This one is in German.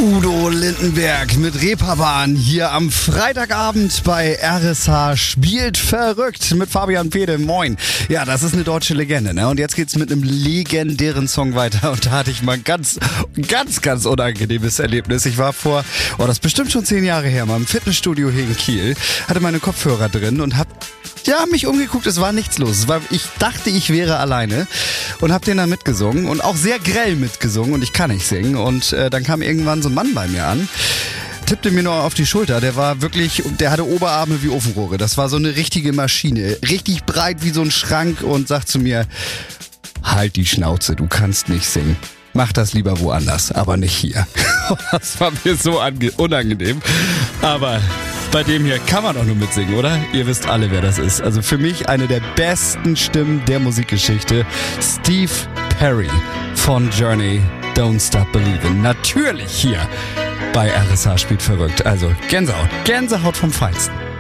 Udo Lindenberg mit Reeperbahn hier am Freitagabend bei RSH spielt verrückt mit Fabian Pede. Moin. Ja, das ist eine deutsche Legende, ne? Und jetzt geht's mit einem legendären Song weiter. Und da hatte ich mal ein ganz unangenehmes Erlebnis. Ich war das ist bestimmt schon 10 Jahre her, mal im Fitnessstudio hier in Kiel, hatte meine Kopfhörer drin und hab mich umgeguckt, es war nichts los. Ich dachte, ich wäre alleine und hab den dann mitgesungen und auch sehr grell mitgesungen und ich kann nicht singen. Und dann kam irgendwann so ein Mann bei mir an, tippte mir nur auf die Schulter. Der hatte Oberarme wie Ofenrohre. Das war so eine richtige Maschine, richtig breit wie so ein Schrank und sagt zu mir, halt die Schnauze, du kannst nicht singen. Mach das lieber woanders, aber nicht hier. Das war mir so unangenehm. Aber bei dem hier kann man auch nur mitsingen, oder? Ihr wisst alle, wer das ist. Also für mich eine der besten Stimmen der Musikgeschichte. Steve Perry von Journey, Don't Stop Believin'. Natürlich hier bei RSH spielt verrückt. Also Gänsehaut vom Feinsten.